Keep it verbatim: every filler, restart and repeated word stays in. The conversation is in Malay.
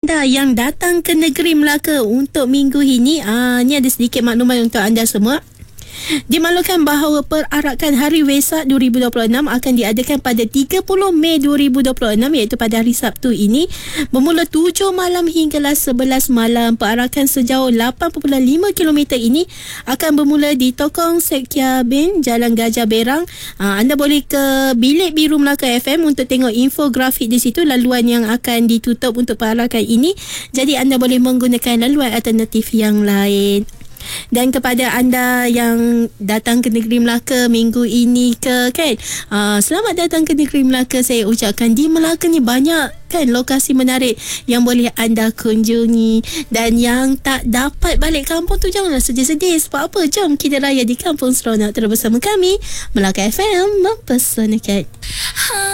anda yang datang ke negeri Melaka untuk minggu ini, ah, ni ada sedikit maklumat untuk anda semua. Dimaklumkan bahawa perarakan Hari Wesak dua ribu dua puluh enam akan diadakan pada tiga puluh Mei dua ribu dua puluh enam, iaitu pada hari Sabtu ini, bermula tujuh malam hinggalah sebelas malam. Perarakan sejauh lapan perpuluhan lima kilometer ini akan bermula di Tokong Sekia Bin, Jalan Gajah Berang. Aa, anda boleh ke Bilik Biru Melaka F M untuk tengok infografik di situ, laluan yang akan ditutup untuk perarakan ini. Jadi anda boleh menggunakan laluan alternatif yang lain. Dan kepada anda yang datang ke negeri Melaka minggu ini ke kan, uh, selamat datang ke negeri Melaka. Saya ucapkan di Melaka ni banyak kan lokasi menarik yang boleh anda kunjungi. Dan yang tak dapat balik kampung tu janganlah sedih-sedih. Sebab apa? Jom kita raya di Kampung Seronok terus bersama kami Melaka F M mempesonakan.